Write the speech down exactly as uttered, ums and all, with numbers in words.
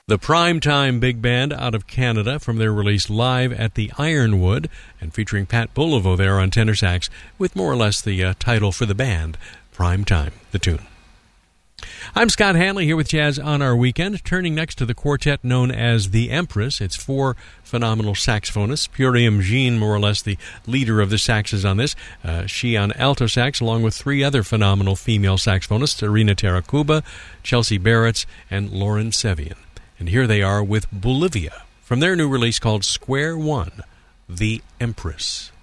The Primetime Big Band out of Canada from their release Live at the Ironwood, and featuring Pat Bouleveau there on tenor sax, with more or less the uh, title for the band, Primetime, the tune. I'm Scott Hanley here with Jazz on Our Weekend, turning next to the quartet known as the Empress. It's four phenomenal saxophonists. Purium Jean, more or less the leader of the saxes on this. Uh, she on alto sax, along with three other phenomenal female saxophonists, Irina Tarakuba, Chelsea Barretts, and Lauren Sevian. And here they are with Bolivia, from their new release called Square One, the Empress.